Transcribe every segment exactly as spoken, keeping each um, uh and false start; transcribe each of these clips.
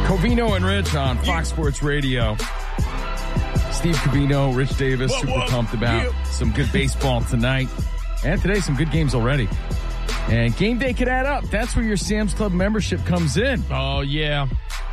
Covino and Rich on Fox Sports Radio. Steve Covino, Rich Davis, whoa, super whoa, pumped about yeah. some good baseball tonight. And today, some good games already. And game day could add up. That's where your Sam's Club membership comes in. Oh, yeah.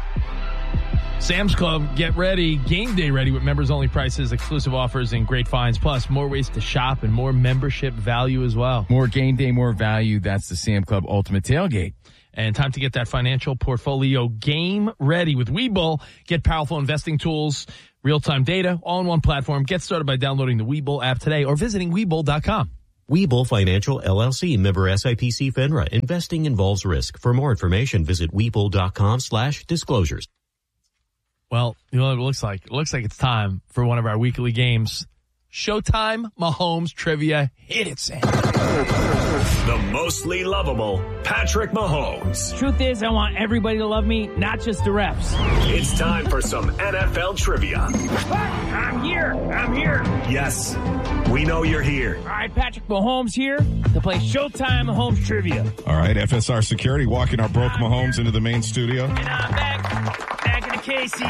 Sam's Club, get ready. Game day ready with members-only prices, exclusive offers, and great finds. Plus, more ways to shop and more membership value as well. More game day, more value. That's the Sam Club Ultimate Tailgate. And time to get that financial portfolio game ready with Webull. Get powerful investing tools, real-time data, all in one platform. Get started by downloading the Webull app today or visiting Webull dot com. Webull Financial, L L C, member S I P C FINRA. Investing involves risk. For more information, visit Webull dot com slash disclosures. Well, you know what it looks like? It looks like it's time for one of our weekly games. Showtime Mahomes Trivia. Hit it, Sam. The mostly lovable Patrick Mahomes. Truth is, I want everybody to love me, not just the refs. It's time for some N F L trivia. I'm here. I'm here. Yes, we know you're here. All right, Patrick Mahomes here to play Showtime Mahomes Trivia. All right, F S R Security walking our broke Mahomes into the main studio. And I'm back. Back in the K C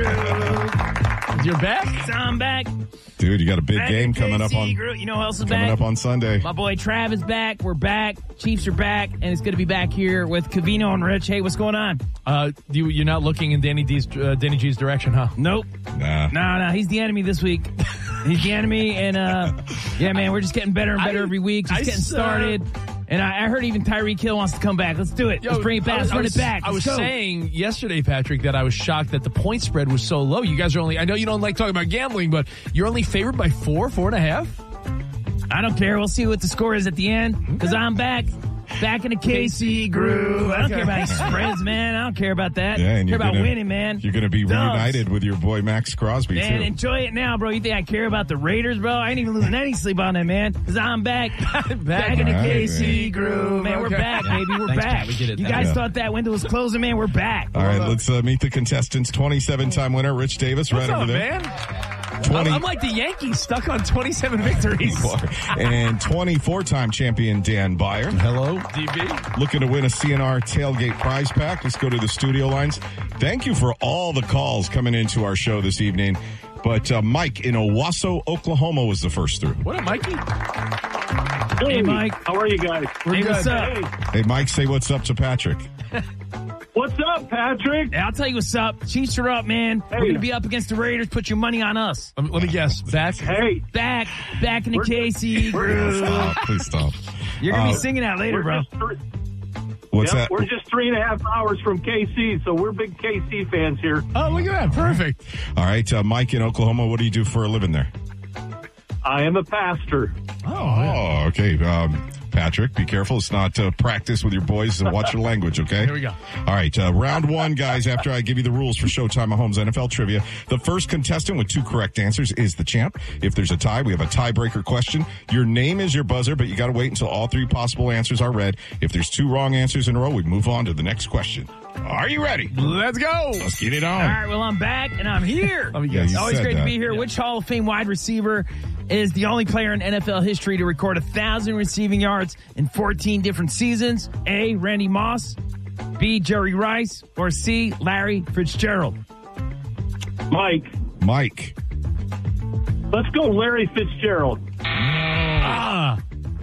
group. You're back? So I'm back. Dude, you got a big Back game in the coming up K C on group. You know who else is coming back? up on Sunday. My boy Trav is back. We're back. Chiefs are back, and it's going to be back here with Covino and Rich. Hey, what's going on? Uh, you, you're not looking in Danny D's, uh, Danny G's direction, huh? Nope. Nah. No, no, he's the enemy this week. He's the enemy, and uh, yeah, man, we're just getting better and better I, every week. Just I getting started. And I, I heard even Tyreek Hill wants to come back. Let's do it. Yo, Let's bring it back. Let's I run was, it back. I was Let's go. saying yesterday, Patrick, that I was shocked that the point spread was so low. You guys are only, I know you don't like talking about gambling, but you're only favored by four, four and a half? I don't care. We'll see what the score is at the end because I'm back. Back in the K C groove. I don't care about any spreads, man. I don't care about that. Yeah, and I care you're about gonna, winning, man. You're going to be Dubs. reunited with your boy Max Crosby, Man, too. enjoy it now, bro. You think I care about the Raiders, bro? I ain't even losing any sleep on that, man. Because I'm back. back in the All right, K C man. groove. Man, we're Okay. back, baby. We're Thanks, back. Pat. We get it. You Thank guys you. thought that window was closing, man. We're back. All right, let's uh, meet the contestants. twenty-seven time winner, Rich Davis, What's right up, over there. man? twenty I'm, I'm like the Yankees, stuck on twenty-seven victories. And twenty-four time champion, Dan Byer. Hello. D B. Looking to win a C N R tailgate prize pack. Let's go to the studio lines. Thank you for all the calls coming into our show this evening. But uh, Mike in Owasso, Oklahoma was the first through. What up, Mikey? Hey, Mike. How are you guys? Hey, good. what's up? Hey, Hey, Mike, say what's up to Patrick. what's up, Patrick? Hey, I'll tell you what's up. Chiefs are up, man. We're Hey. going to be up against the Raiders. Put your money on us. Let me, let me guess. Back? Hey, Back. Back in the We're- K C groove. Stop, please stop. You're going to Uh, be singing that later, we're bro. just three, What's yep, that? we're just three and a half hours from K C, so we're big K C fans here. Oh, look at that. Perfect. All right, uh, Mike in Oklahoma, what do you do for a living there? I am a pastor. Oh, okay. Um, Patrick, be careful. It's not uh, practice with your boys and watch your language, okay? Here we go. All right, uh, round one, guys, after I give you the rules for Showtime Mahomes N F L Trivia. The first contestant with two correct answers is the champ. If there's a tie, we have a tiebreaker question. Your name is your buzzer, but you got to wait until all three possible answers are read. If there's two wrong answers in a row, we move on to the next question. Are you ready? Let's go. Let's get it on. All right, well, I'm back, and I'm here. Let me Yeah, guess. you Always said great that. to be here. Which Hall of Fame wide receiver is the only player in N F L history to record one thousand receiving yards in fourteen different seasons? A, Randy Moss, B, Jerry Rice, or C, Larry Fitzgerald? Mike, Mike. let's go Larry Fitzgerald. Ah.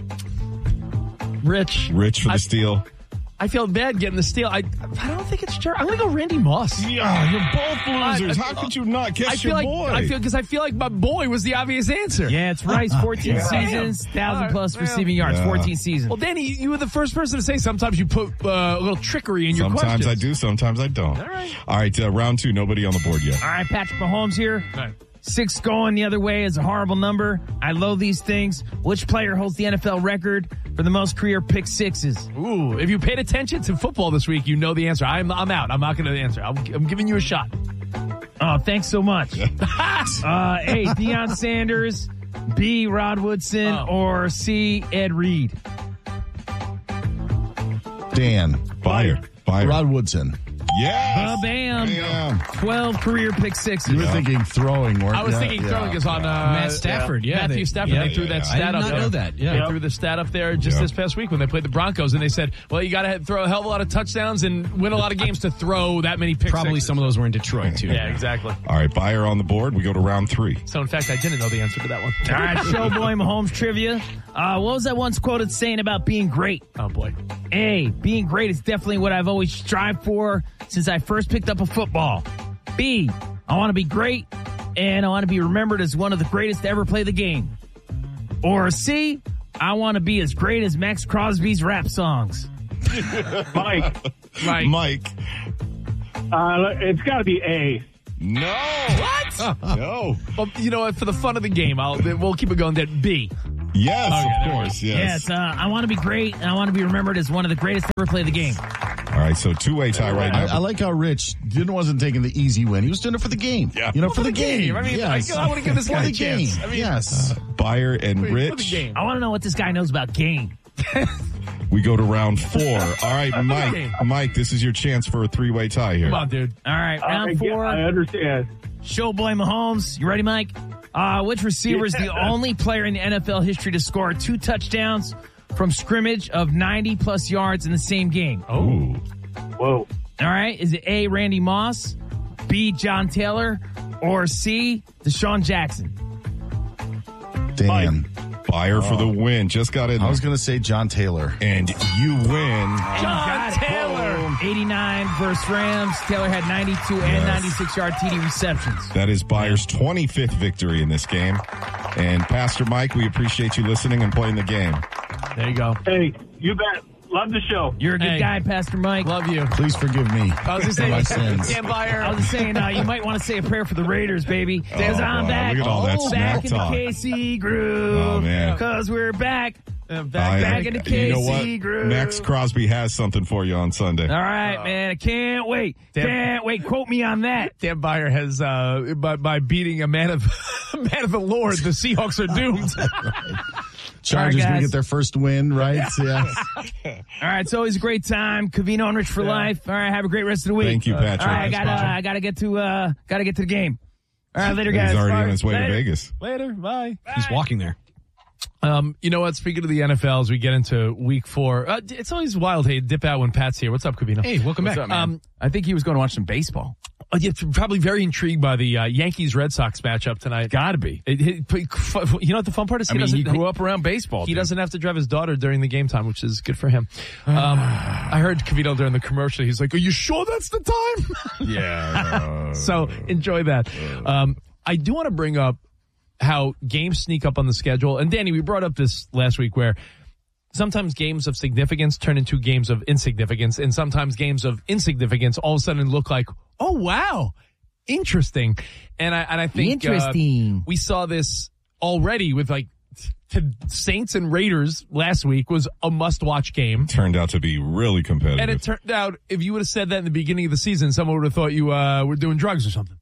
Rich. Rich for the I- steal. I feel bad getting the steal. I I don't think it's Jerry. I'm going to go Randy Moss. Yeah, you're both losers. I- I- How could you not guess I feel your like boy? I feel because I feel like my boy was the obvious answer. Yeah, it's Rice. fourteen Yeah. seasons, one thousand plus Well, receiving yards, yeah. fourteen seasons. Well, Danny, you were the first person to say sometimes you put uh, a little trickery in your Sometimes questions. I do, sometimes I don't. All right. All right, uh, round two, nobody on the board yet. All right, Patrick Mahomes here. All right. Six going the other way is a horrible number. I loathe these things. Which player holds the N F L record for the most career pick sixes? Ooh, if you paid attention to football this week, you know the answer. I'm I'm out. I'm not going to answer. I'm, I'm giving you a shot. Oh, thanks so much. uh, A, Deion Sanders, B, Rod Woodson, Oh. or C, Ed Reed? Dan. Fire. Fire. Rod Woodson. Yes. Ba-bam. Bam. twelve career pick sixes. You were thinking throwing, weren't I was you? thinking Yeah. throwing is on uh, Matt Stafford, yeah, Matthew they- Stafford. yeah, they threw yeah, that yeah. stat I did up not there. know that, yeah. They Yep. threw the stat up there just Yeah. this past week when they played the Broncos, and they said, well, you got to throw a hell of a lot of touchdowns and win a lot of games to throw that many pick Probably sixes. some of those were in Detroit, too. Yeah, exactly. All right, Buyer on the board. We go to round three. So, in fact, I didn't know the answer to that one. All right, Showboy Mahomes trivia. Uh, what was that once quoted saying about being great? Oh, boy. A, being great is definitely what I've always strived for since I first picked up a football. B, I want to be great, and I want to be remembered as one of the greatest to ever play the game. Or C, I want to be as great as Max Crosby's rap songs. Mike, Right. Mike. uh, it's got to be A. No. What? No. Well, you know what? For the fun of the game, I'll, we'll keep it going. That B. Yes, Okay, of there we course. go. Yes. Yes, uh, I want to be great, and I want to be remembered as one of the greatest to ever play the game. All right, so two-way tie right I, now. I like how Rich didn't wasn't taking the easy win. He was doing it for the game. Yeah. You know, Well, for the game. I mean, yes. I, I want to give this For guy the a chance. game. I mean, yes. Buyer and for the Rich. game. I want to know what this guy knows about game. We go to round four. All right, game. Mike. Mike, this is your chance for a three-way tie here. Come on, dude. All right, I, round get- four. I understand. Showboy Mahomes. You ready, Mike? Uh, which receiver is the Yeah. only player in the N F L history to score two touchdowns from scrimmage of ninety plus yards in the same game? Oh. Whoa. All right. Is it A, Randy Moss, B, John Taylor, or C, Deshaun Jackson? Damn. Buyer for the win. Just got in I there. was going to say John Taylor. And you win. John Taylor. eighty-nine versus Rams. Taylor had ninety-two and ninety-six yard T D receptions. That is Buyer's twenty-fifth victory in this game. And Pastor Mike, we appreciate you listening and playing the game. There you go. Hey, you bet. Love the show. You're a good Hey. guy, Pastor Mike. Love you. Please forgive me. I was just for my saying, sins. Dan Buyer. I was just saying, uh, you might want to say a prayer for the Raiders, baby. Because Oh, I'm wow. back. Look at all that oh, smack back in the talk. K C groove. Oh, man. Because we're back. Uh, I- back, back in the you know K C what? groove. Max Crosby has something for you on Sunday. All right, man. I can't wait. Damn. Can't wait. Quote me on that. Dan Buyer has, uh, by, by beating a man of a man of the Lord, the Seahawks are doomed. Chargers All right, going to guys. get their first win, right? Yes. All right, it's always a great time. Covino and Rich for life. All right, have a great rest of the week. Thank you, Patrick. All right, I Thanks, gotta, Patrick. I gotta get to, uh, gotta get to the game. All right, later, guys. He's already Bye. on his way Later. to Vegas. Later. Bye. He's walking there. Um, you know what? Speaking of the N F L, as we get into week four, uh, it's always wild. Hey, dip out when Pat's here. What's up, Covino? Hey, welcome What's back. up, man? Um, I think he was going to watch some baseball. Oh, yeah, probably very intrigued by the uh, Yankees-Red Sox matchup tonight. Gotta be. It, it, you know what the fun part is? I He mean, he doesn't- grew up around baseball. He dude. doesn't have to drive his daughter during the game time, which is good for him. Um, I heard Covino during the commercial. He's like, "Are you sure that's the time?" Yeah. So enjoy that. Um, I do want to bring up how games sneak up on the schedule. And Danny, we brought up this last week where sometimes games of significance turn into games of insignificance, and sometimes games of insignificance all of a sudden look like, oh wow, interesting. And I and I think uh, Interesting. we saw this already with like t- Saints and Raiders last week was a must-watch game. Turned out to be really competitive. And it turned out, if you would have said that in the beginning of the season, someone would have thought you uh, were doing drugs or something.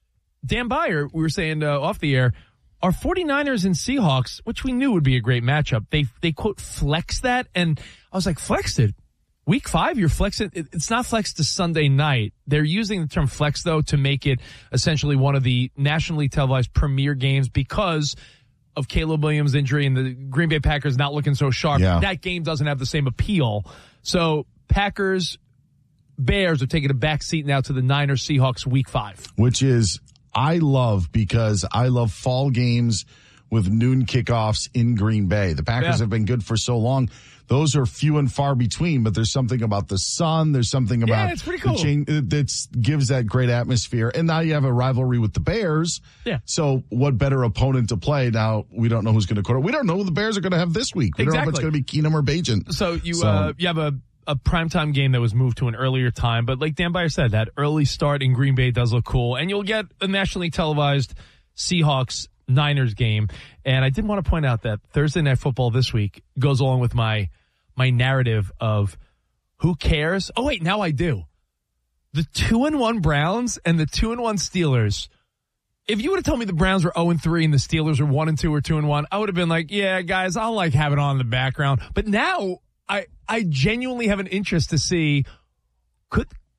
Dan Buyer, we were saying uh, off the air, our 49ers and Seahawks, which we knew would be a great matchup, they, they quote, flex that. And I was like, flexed it? Week five, you're flexing. it- It's not flexed to Sunday night. They're using the term flex, though, to make it essentially one of the nationally televised premier games because of Caleb Williams' injury and the Green Bay Packers not looking so sharp. Yeah. That game doesn't have the same appeal. So Packers, Bears are taking a back seat now to the Niners Seahawks week five. Which is, I love because I love fall games with noon kickoffs in Green Bay. The Packers Yeah. have been good for so long. Those are few and far between, but there's something about the sun. There's something about it's pretty the cool. chain that gives that great atmosphere. And now you have a rivalry with the Bears. Yeah. So what better opponent to play? Now we don't know who's going to quarter. We don't know who the Bears are going to have this week. We don't know if it's Exactly. going to be Keenum or Bajan. So you So- uh, you have a a primetime game that was moved to an earlier time, but like Dan Buyer said, that early start in Green Bay does look cool, and you'll get a nationally televised Seahawks Niners game. And I did want to point out that Thursday Night Football this week goes along with my my narrative of who cares. Oh wait, now I do. The two and one Browns and the two and one Steelers. If you would have told me the Browns were zero and three and the Steelers were one and two or two and one, I would have been like, yeah, guys, I'll like have it on in the background. But now I I genuinely have an interest to see could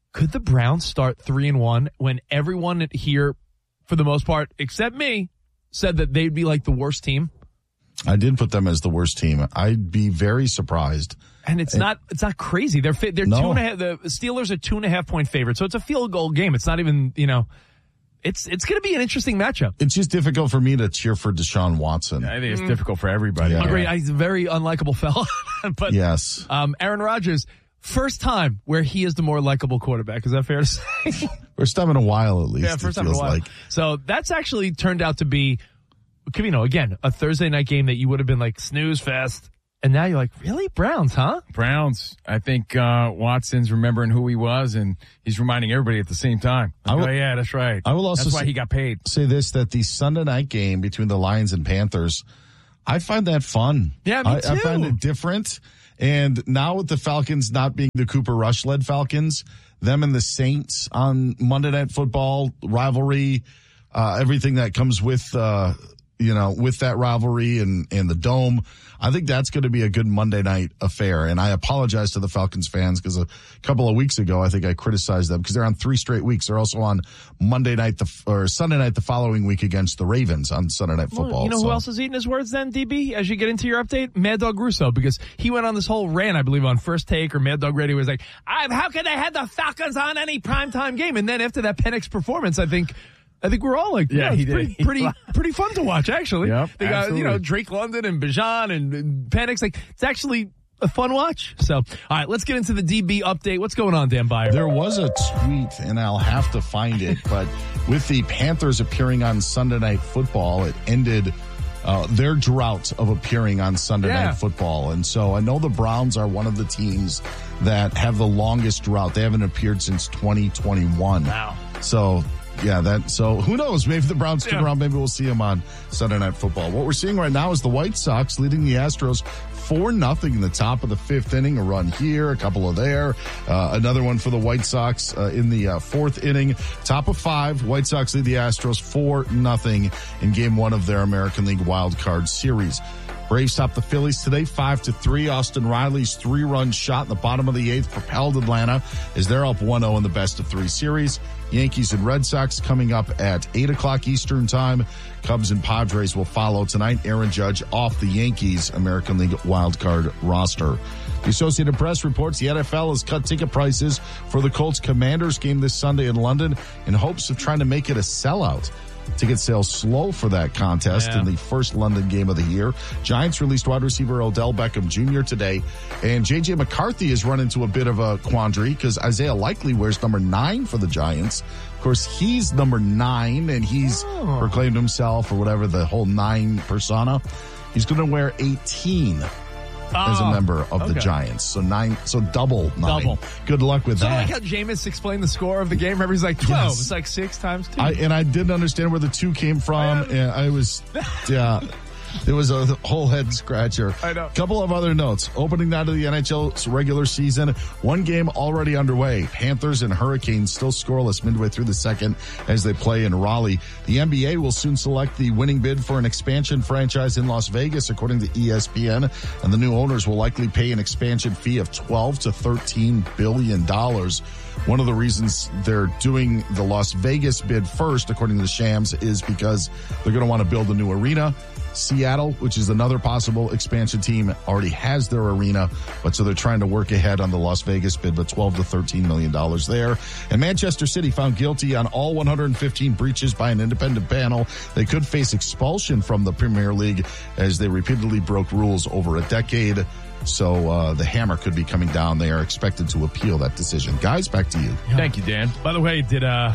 Could the Browns start three and one when everyone here, for the most part, except me, said that they'd be like the worst team? I did put them as the worst team. I'd be very surprised. And it's and, not it's not crazy. They're they're no. two and a half. The Steelers are two and a half point favorite, so it's a field goal game. It's not even you know. It's it's going to be an interesting matchup. It's just difficult for me to cheer for Deshaun Watson. I think it's mm. difficult for everybody. Yeah. Great, he's a very unlikable fella. But yes, um, Aaron Rodgers, first time where he is the more likable quarterback. Is that fair to say? First time in a while, at least. Yeah, first time in a while. Like. So that's actually turned out to be, you know, again, a Thursday night game that you would have been like snooze fest. And now you're like, really? Browns, huh? Browns. I think uh, Watson's remembering who he was, and he's reminding everybody at the same time. Like, will, oh, yeah, that's right. I will also That's why say, he got paid. Say this, that the Sunday night game between the Lions and Panthers, I find that fun. Yeah, me I, too. I find it different. And now with the Falcons not being the Cooper Rush-led Falcons, them and the Saints on Monday Night Football, rivalry, uh, everything that comes with, uh, you know, with that rivalry and, and the Dome, I think that's going to be a good Monday night affair. And I apologize to the Falcons fans because a couple of weeks ago, I think I criticized them because they're on three straight weeks. They're also on Monday night the, or Sunday night the following week against the Ravens on Sunday Night Football. Well, you know so. who else is eating his words then, D B, as you get into your update? Mad Dog Russo, because he went on this whole rant, I believe, on First Take or Mad Dog Radio. He was like, how could they have the Falcons on any primetime game? And then after that Penix performance, I think... I think we're all like, yeah, yeah he it's pretty, did. pretty, pretty fun to watch, actually. Yep, they got, absolutely. you know, Drake London and Bijan and, and Penix. Like, it's actually a fun watch. So, all right, let's get into the D B update. What's going on, Dan Byer? There was a tweet, and I'll have to find it, but with the Panthers appearing on Sunday Night Football, it ended uh, their drought of appearing on Sunday yeah. Night Football. And so I know the Browns are one of the teams that have the longest drought. They haven't appeared since twenty twenty-one. Wow. So... Yeah, that, so who knows? Maybe the Browns turn yeah. around. Maybe we'll see them on Sunday Night Football. What we're seeing right now is the White Sox leading the Astros four nothing in the top of the fifth inning. A run here, a couple of there. Uh, another one for the White Sox uh, in the uh, fourth inning. Top of five, White Sox lead the Astros four nothing in game one of their American League Wild Card Series. Braves topped the Phillies today, five to three. Austin Riley's three-run shot in the bottom of the eighth propelled Atlanta as they're up one oh in the best of three series. Yankees and Red Sox coming up at eight o'clock Eastern time. Cubs and Padres will follow tonight. Aaron Judge off the Yankees American League wildcard roster. The Associated Press reports the N F L has cut ticket prices for the Colts Commanders game this Sunday in London in hopes of trying to make it a sellout. Ticket sales slow for that contest yeah. in the first London game of the year. Giants released wide receiver Odell Beckham Junior today, and J J McCarthy has run into a bit of a quandary because Isaiah Likely wears number nine for the Giants. Of course, he's number nine, and he's oh. proclaimed himself or whatever, the whole nine persona. He's going to wear eighteen. Oh, as a member of okay. the Giants. So nine, so double nine. Double. Good luck with so that. So like how Jameis explained the score of the game. Remember, he's like twelve. Yes. It's like six times two. I, and I didn't understand where the two came from. And I was, yeah. It was a whole head scratcher. I know. Couple of other notes. Opening night of the N H L regular season. One game already underway. Panthers and Hurricanes still scoreless midway through the second as they play in Raleigh. The N B A will soon select the winning bid for an expansion franchise in Las Vegas, according to E S P N. And the new owners will likely pay an expansion fee of twelve to thirteen billion dollars. One of the reasons they're doing the Las Vegas bid first, according to the Shams, is because they're going to want to build a new arena. Seattle, which is another possible expansion team, already has their arena, but so they're trying to work ahead on the Las Vegas bid, but twelve to thirteen million dollars there. And Manchester City found guilty on all one hundred fifteen breaches by an independent panel. They could face expulsion from the Premier League as they repeatedly broke rules over a decade. So uh, the hammer could be coming down. They are expected to appeal that decision. Guys, back to you. Thank you, Dan. By the way, did uh,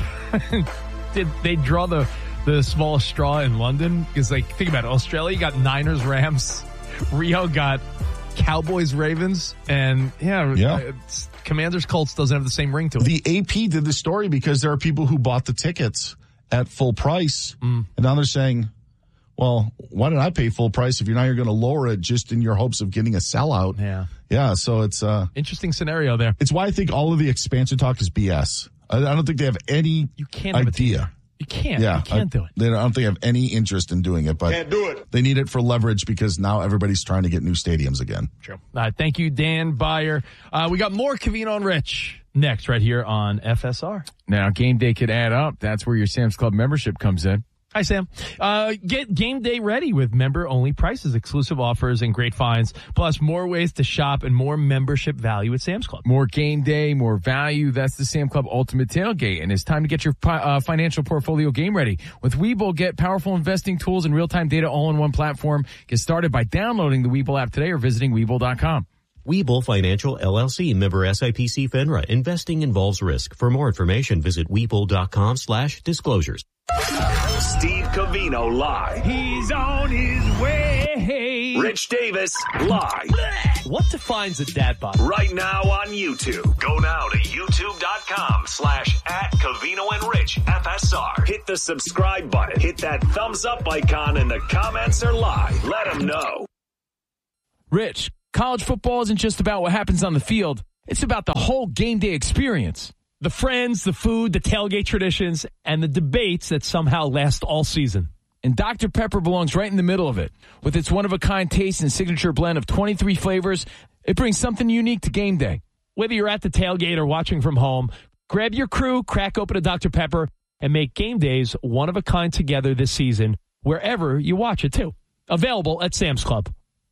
did they draw the the smallest straw in London? Because, like, think about it. Australia got Niners, Rams. Rio got Cowboys, Ravens. And, yeah, yeah. Commanders, Colts doesn't have the same ring to it. The A P did the story because there are people who bought the tickets at full price. Mm. And now they're saying, well, why did I pay full price if you're now you're going to lower it just in your hopes of getting a sellout? Yeah. Yeah, so it's uh interesting scenario there. It's why I think all of the expansion talk is B S. I, I don't think they have any you can't idea. Have you can't. Yeah, you can't I, do it. They don't, I don't think they have any interest in doing it, but can't do it. They need it for leverage because now everybody's trying to get new stadiums again. True. Uh, thank you, Dan Byer. Uh, we got more Covino and Rich Next, right here on F S R. Now, game day could add up. That's where your Sam's Club membership comes in. Hi, Sam. Uh, get game day ready with member-only prices, exclusive offers, and great finds, plus more ways to shop and more membership value at Sam's Club. More game day, more value. That's the Sam Club Ultimate Tailgate. And it's time to get your uh, financial portfolio game ready. With Webull, get powerful investing tools and real-time data all in one platform. Get started by downloading the Webull app today or visiting Webull dot com. Webull Financial L L C, member S I P C FINRA. Investing involves risk. For more information, visit Webull dot com slash disclosures. Steve Covino live. He's on his way. Rich Davis live. What defines a dad bod? Right now on YouTube. Go now to youtube dot com slash at Covino and Rich F S R. Hit the subscribe button. Hit that thumbs up icon and the comments are live. Let them know. Rich, college football isn't just about what happens on the field. It's about the whole game day experience. The friends, the food, the tailgate traditions, and the debates that somehow last all season. And Doctor Pepper belongs right in the middle of it. With its one-of-a-kind taste and signature blend of twenty-three flavors, it brings something unique to game day. Whether you're at the tailgate or watching from home, grab your crew, crack open a Doctor Pepper, and make game days one-of-a-kind together this season, wherever you watch it, too. Available at Sam's Club.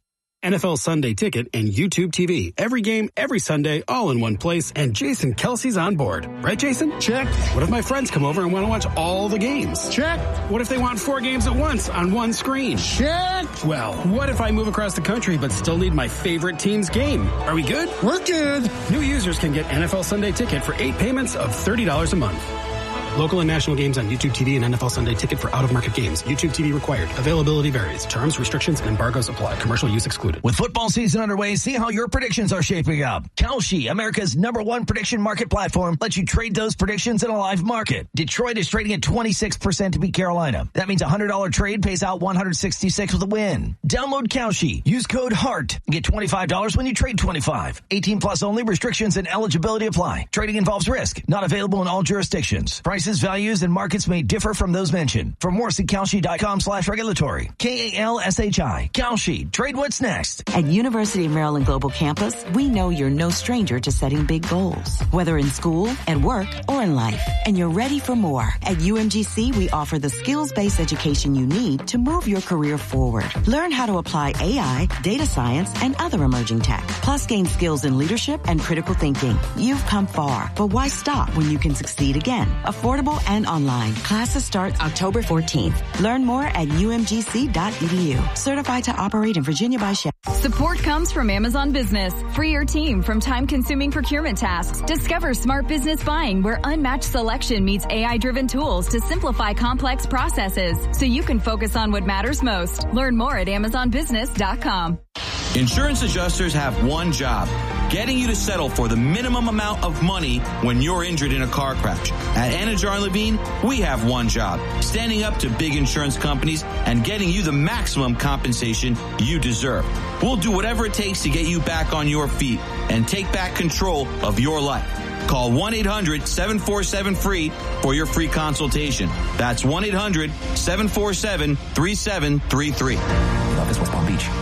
N F L Sunday Ticket and YouTube T V. Every game, every Sunday, all in one place, and Jason Kelsey's on board. Right, Jason? Check. What if my friends come over and want to watch all the games? Check. What if they want four games at once on one screen? Check. Well, what if I move across the country but still need my favorite team's game? Are we good? We're good. New users can get N F L Sunday Ticket for eight payments of thirty dollars a month. Local and national games on YouTube T V and N F L Sunday Ticket for out-of-market games. YouTube T V required. Availability varies. Terms, restrictions, and embargoes apply. Commercial use excluded. With football season underway, see how your predictions are shaping up. Kalshi, America's number one prediction market platform, lets you trade those predictions in a live market. Detroit is trading at twenty-six percent to beat Carolina. That means a one hundred dollars trade pays out one hundred sixty-six with a win. Download Kalshi. Use code HEART. Get twenty-five dollars when you trade twenty-five. eighteen plus only. Restrictions and eligibility apply. Trading involves risk. Not available in all jurisdictions. Prices, values, and markets may differ from those mentioned. For more, see Kalshi dot com slash regulatory. K A L S H I. Kalshi. Trade what's next. At University of Maryland Global Campus, we know you're no stranger to setting big goals, whether in school, at work, or in life. And you're ready for more. At U M G C, we offer the skills-based education you need to move your career forward. Learn how to apply A I, data science, and other emerging tech. Plus, gain skills in leadership and critical thinking. You've come far, but why stop when you can succeed again? Affordable and online. Classes start October fourteenth. Learn more at U M G C dot E D U. Certified to operate in Virginia by Shell. Support comes from Amazon Business. Free your team from time-consuming procurement tasks. Discover smart business buying where unmatched selection meets A I-driven tools to simplify complex processes so you can focus on what matters most. Learn more at amazon business dot com. Insurance adjusters have one job, getting you to settle for the minimum amount of money when you're injured in a car crash. At Anajar and Levine, we have one job, standing up to big insurance companies and getting you the maximum compensation you deserve. We'll do whatever it takes to get you back on your feet and take back control of your life. Call one eight hundred seven four seven free for your free consultation. That's one eight hundred seven four seven three seven three three. Office, West Palm Beach.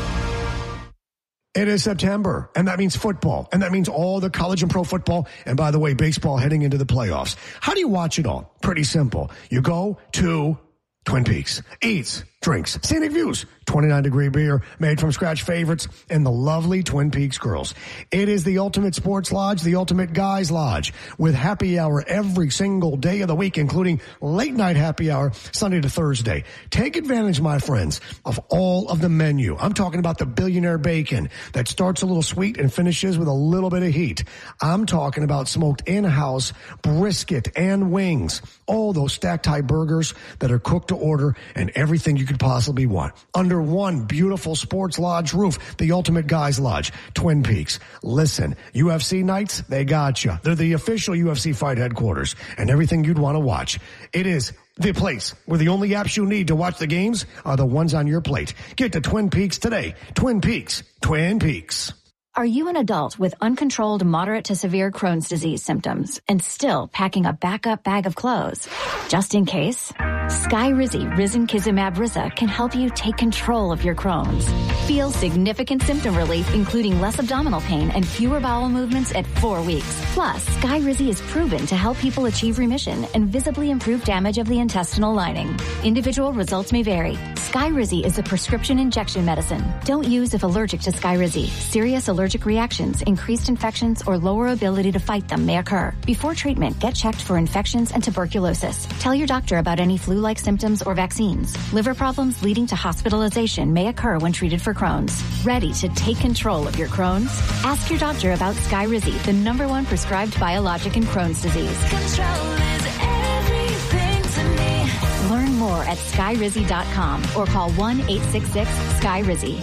It is September, and that means football, and that means all the college and pro football, and by the way, baseball heading into the playoffs. How do you watch it all? Pretty simple. You go to Twin Peaks, eats, drinks, scenic views, twenty-nine degree beer, made from scratch favorites, and the lovely Twin Peaks girls. It is the ultimate sports lodge, the ultimate guys lodge, with happy hour every single day of the week, including late night happy hour, Sunday to Thursday. Take advantage, my friends, of all of the menu. I'm talking about the billionaire bacon that starts a little sweet and finishes with a little bit of heat. I'm talking about smoked in-house brisket and wings. All those stacked high burgers that are cooked to order and everything you could possibly want. Under one beautiful sports lodge roof, the ultimate guys lodge, Twin Peaks. Listen, U F C nights, they got you. They're the official U F C fight headquarters and everything you'd want to watch. It is the place where the only apps you need to watch the games are the ones on your plate. Get to Twin Peaks today. Twin Peaks. Twin Peaks. Are you an adult with uncontrolled moderate to severe Crohn's disease symptoms and still packing a backup bag of clothes just in case? Skyrizi Risankizumab Risa can help you take control of your Crohn's. Feel significant symptom relief, including less abdominal pain and fewer bowel movements at four weeks. Plus, Skyrizi is proven to help people achieve remission and visibly improve damage of the intestinal lining. Individual results may vary. Skyrizi is a prescription injection medicine. Don't use if allergic to Skyrizi. Serious allergic reactions, increased infections, or lower ability to fight them may occur. Before treatment, get checked for infections and tuberculosis. Tell your doctor about any flu-like symptoms or vaccines. Liver problems leading to hospitalization may occur when treated for Crohn's. Ready to take control of your Crohn's? Ask your doctor about Skyrizi, the number one prescribed biologic in Crohn's disease. Control is everything to me. Learn more at skyrizi dot com or call one eight six six sky rizi.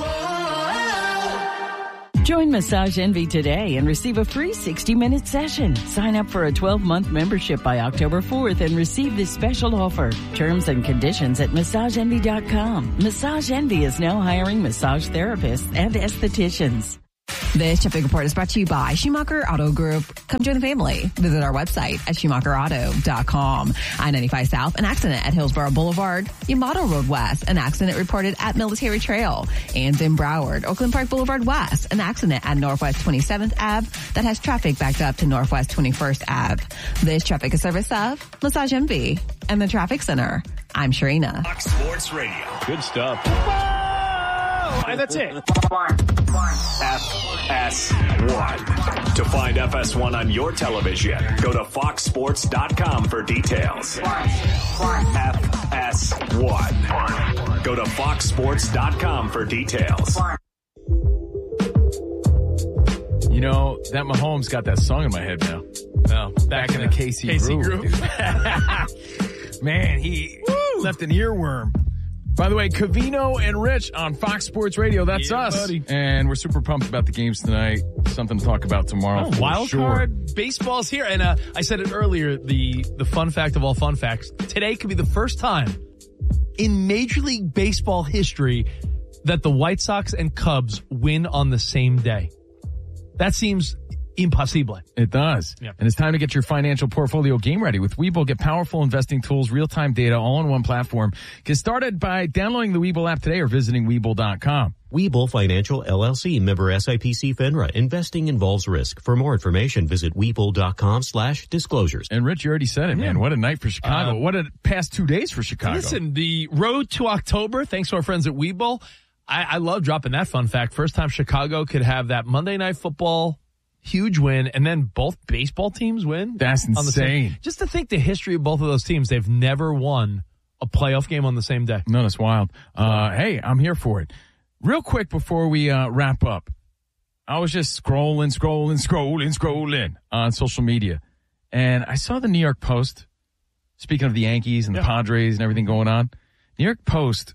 Join Massage Envy today and receive a free sixty-minute session. Sign up for a twelve-month membership by October fourth and receive this special offer. Terms and conditions at massage envy dot com. Massage Envy is now hiring massage therapists and estheticians. This traffic report is brought to you by Schumacher Auto Group. Come join the family. Visit our website at schumacher auto dot com. I ninety-five South, an accident at Hillsborough Boulevard. Yamato Road West, an accident reported at Military Trail. And in Broward, Oakland Park Boulevard West, an accident at Northwest twenty-seventh Avenue that has traffic backed up to Northwest twenty-first Avenue. This traffic is service of Massage Envy and the Traffic Center. I'm Sharina. Fox Sports Radio. Good stuff. And that's it. F S one. To find F S one on your television, go to fox sports dot com for details. F S one. Go to fox sports dot com for details. You know, that Mahomes got that song in my head now. Oh, back, back in the K C, K C groove. groove. Man, he Woo! left an earworm. By the way, Covino and Rich on Fox Sports Radio. That's yeah, us. Buddy. And we're super pumped about the games tonight. Something to talk about tomorrow. Oh, for wild sure. card baseball's here. And uh, I said it earlier, the, the fun fact of all fun facts. Today could be the first time in Major League Baseball history that the White Sox and Cubs win on the same day. That seems impossible. It does. Yep. And it's time to get your financial portfolio game ready. With Webull, get powerful investing tools, real-time data, all in one platform. Get started by downloading the Webull app today or visiting Webull dot com. Webull Financial L L C, member S I P C FINRA. Investing involves risk. For more information, visit Webull dot com slash disclosures. And Rich, you already said it, Yeah. man. What a night for Chicago. Uh, what a past two days for Chicago. Listen, the road to October, thanks to our friends at Webull. I, I love dropping that fun fact. First time Chicago could have that Monday Night Football huge win, and then both baseball teams win. That's on the same- insane. Just to think the history of both of those teams, they've never won a playoff game on the same day. No, that's wild. Uh, hey, I'm here for it. Real quick before we uh, wrap up, I was just scrolling, scrolling, scrolling, scrolling on social media, and I saw the New York Post, speaking of the Yankees and the Yeah. Padres and everything going on, New York Post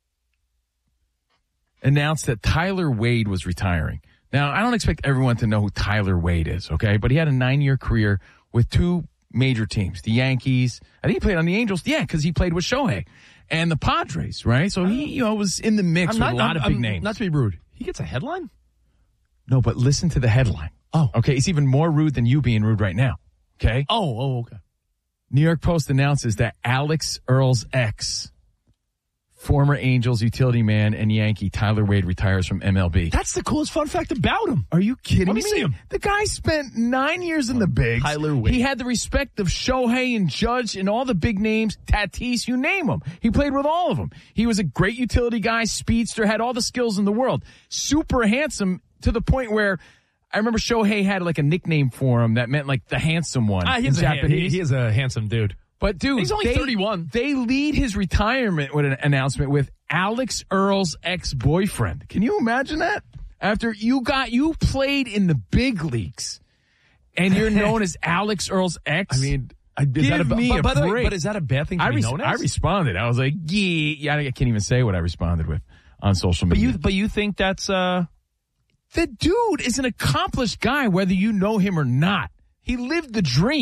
announced that Tyler Wade was retiring. Now, I don't expect everyone to know who Tyler Wade is, okay? But he had a nine-year career with two major teams, the Yankees. I think he played on the Angels. Yeah, because he played with Shohei. And the Padres, right? So he, you know, was in the mix I'm with not, a lot I'm- of big I'm- names. Not to be rude. He gets a headline? No, but listen to the headline. Oh. Okay, it's even more rude than you being rude right now, okay? Oh, oh, okay. New York Post announces that Alex Earl's ex, former Angels utility man and Yankee Tyler Wade, retires from M L B. That's the coolest fun fact about him. Are you kidding Let me? me see him. The guy spent nine years in the bigs. Tyler Wade. He had the respect of Shohei and Judge and all the big names, Tatis, you name them. He played with all of them. He was a great utility guy, speedster, had all the skills in the world. Super handsome to the point where I remember Shohei had like a nickname for him that meant like the handsome one Ah, in he's a, Japanese. he, he is a handsome dude. But dude, He's only they, thirty-one. They lead his retirement with an announcement with Alex Earl's ex-boyfriend. Can you imagine that? After you got you played in the big leagues, and you're known as Alex Earl's ex. I mean, is give that a, me but, a by the way, break. but is that a bad thing to I, be res- known as? I responded. I was like, yeah, yeah. I can't even say what I responded with on social But media. you, but you think that's uh, the dude is an accomplished guy, whether you know him or not. He lived the dream.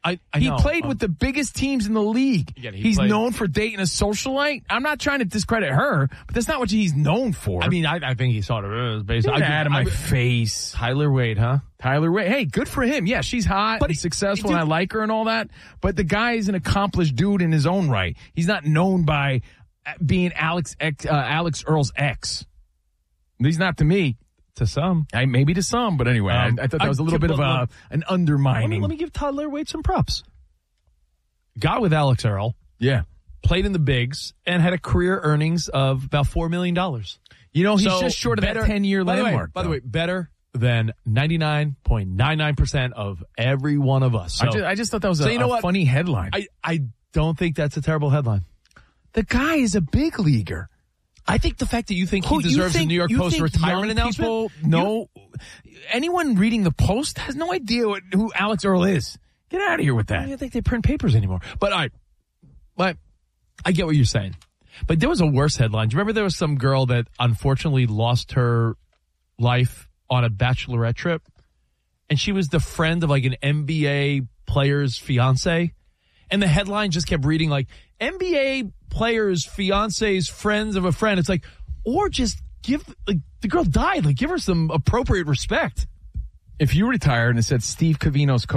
I, I he know. played Um, with the biggest teams in the league. Yeah, he he's played- known for dating a socialite. I'm not trying to discredit her, but that's not what he's known for. I mean, I, I think he sort of is. Get Basically, out of my I, face. Tyler Wade, huh? Tyler Wade. Hey, good for him. Yeah, she's hot, but he's successful, and I like her and all that. But the guy is an accomplished dude in his own right. He's not known by being Alex ex, uh, Alex Earl's ex. He's not to me. To some, I, maybe to some, but anyway, Um, I, I thought that was a little I- bit of a an undermining. Let me, let me give Tyler Wade some props. Got with Alex Earl. Yeah. Played in the bigs and had a career earnings of about four million dollars. You know, he's So, just short of better- that ten-year by the way- landmark. By the though. way, better than ninety-nine point nine nine percent of every one of us. So, I, just, I just thought that was so a, you know a what? funny headline. I, I don't think that's a terrible headline. The guy is a big leaguer. I think the fact that you think Who- he you deserves think- a New York you Post think retirement young announcement. people know, anyone reading the Post has no idea what, who Alex Earl is. Get out of here with I that. don't think they print papers anymore. But I, but I get what you're saying. But there was a worse headline. Do you remember there was some girl that unfortunately lost her life on a bachelorette trip? And she was the friend of like an N B A player's fiance. And the headline just kept reading like N B A player's fiance's friends of a friend. It's like, or just give, like, the girl died. Like, give her some appropriate respect. If you retired and it said Steve Covino's